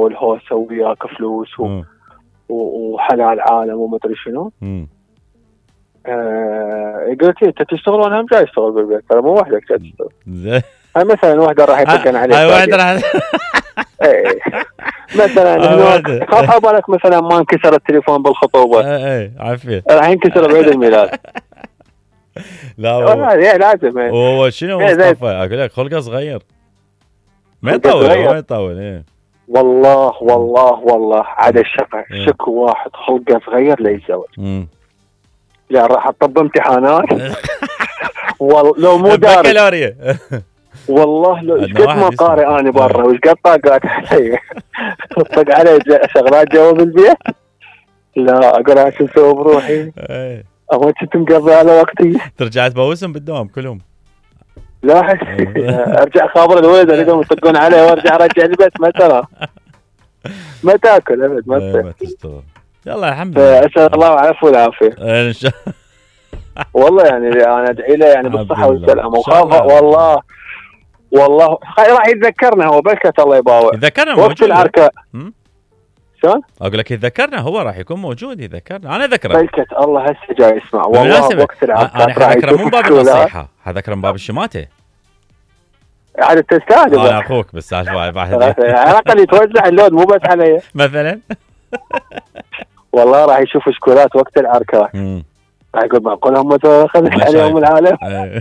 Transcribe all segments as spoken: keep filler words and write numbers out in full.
والهوسه وياك فلوس و... وحلال عالم وما ادري شنو. آه قلت لي انت تشتغل وانا هم جاي اشتغل بالبيت، ترى مو وحدك جاي تشتغل. هاي مثلا واحده راح يطقن عليك، هاي واحده راح اي مثلا هناك خاف عبالك مثلا ما انكسر التليفون بالخطوبه. اي عافيه راح ينكسر بعيد الميلاد. لا هو لازم. هو شنو مصطفى اقول لك خلقه صغير ما يطول ما يطول. ايه والله والله والله عاد الشقة شكو واحد خلقه صغير ليتزوج. لا راح اطب امتحانات والله لو مو دارس بكالوريا والله لو ايش قد ما قارئ انا برا وايش قد طاقات علي طق علي شغلات جوا بالبيت. لا اقول انا شو اسوي بروحي؟ اول كنت مقضي على وقتي. ترجع تبوسهم بالدوام كلهم. لا ارجع خابر الولد اريدهم يطقون علي وارجع ارجع البيت ما ترى ما تاكل ابد ما تشتغل. يلا الحمد لله اسال الله العفو والعافيه ان شاء والله. يعني انا ادعي له يعني بالصحه والسلامه وخاف والله والله راح يتذكرنا هو بلكت الله يباوع يذكرنا وقت العركه. شلون اقول لك يتذكرنا هو راح يكون موجود يذكرنا. انا اذكره بلكت الله هسه جاي يسمع والله وقت العركه. انا حذكره من باب النصيحه حذكره من باب الشماته عاد تستاهل. انا اخوك بس واحد على الاقل يتوزع اللود مو بس علي مثلا. والله راح يشوف شكولات وقت العركه راح يقول معقول هم خذ عليهم العالم.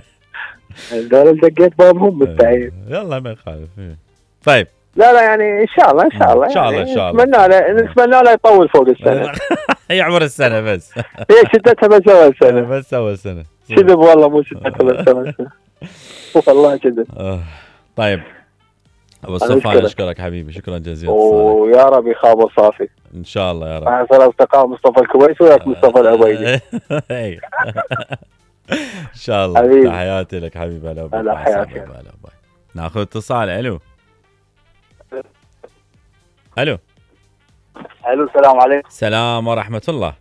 هذول دقيت بابهم بالتعيين. يلا ما يخالف. طيب لا لا يعني ان شاء الله ان شاء الله ان شاء الله يعني ان شاء الله نتمنى له نتمنى له يطول فوق السنه. يعمر السنه بس هي شدتها بس اول سنه بس اول سنه كذب والله مو شدتها بس اول سنه والله كذب. طيب ابو الصفان اشكرك حبيبي شكرا جزيلا ويا رب يخاب صافي ان شاء الله يا رب. مع صار اصدقاء مصطفى الكويس وياك مصطفى العبيدي ان شاء الله. تحياتي لك حبيبي. هلا هلا حياتي. ناخذ اتصال. الو الو الو السلام عليكم. السلام ورحمه الله.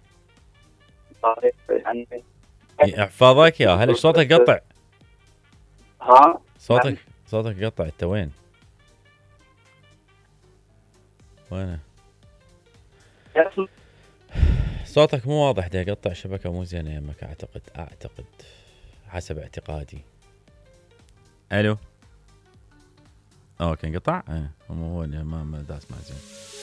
يحفظك يا هلا. صوتك قطع. ها صوتك صوتك قطع. انت وين وين صوتك مو واضح. ده يقطع شبكه مو زينه يمك اعتقد اعتقد حسب اعتقادي. الو اوكي انقطع. ايه مو هو ما ما داس ما زين.